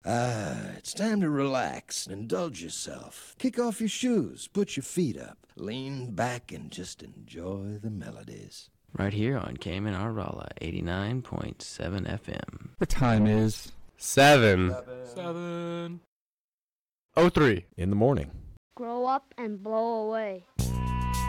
It's time to relax and indulge yourself. Kick off your shoes, put your feet up, lean back, and just enjoy the melodies. Right here on Cayman Rala 89.7 FM. The time is 7:03 in the morning. Grow up and blow away.